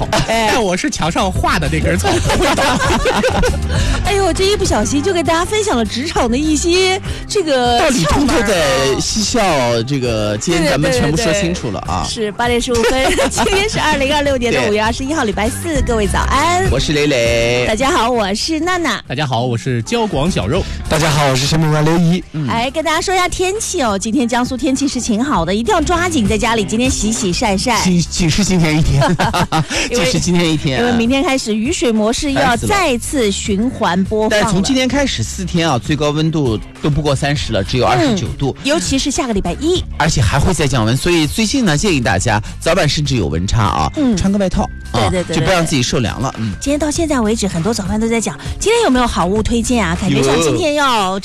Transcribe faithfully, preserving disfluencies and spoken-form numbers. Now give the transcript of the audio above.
草，但我是墙上画的那根草，不会倒。 哎呦，这一不小心就给大家分享了职场的一些这个道理通透的嬉笑，这个今天咱们全部说清楚了啊！ 是八点十五分，今天是二零二六年的五月二十一号，礼拜四，各位早安， 我是磊磊， 大家好，我是娜娜， 大家好，我是焦广小肉， 大家好，我是神秘官刘怡。 嗯、哎，跟大家说一下天气哦，今天江苏天气是晴好的，一定要抓紧在家里今天洗洗晒晒。 仅仅是今天一天，仅是今天一天、啊， 因为明天开始雨水模式又要再次循环播放了。 但从今天开始四天啊，最高温度都不过三十了，只有二十九度、 嗯，尤其是下个礼拜一， 而且还会再降温，所以最近呢，建议大家早晚甚至有温差啊，嗯、穿个外套。 对对 对, 对， 就不让自己受凉了。嗯， 今天到现在为止，很多早饭都在讲，今天有没有好物推荐啊？感觉像今天要。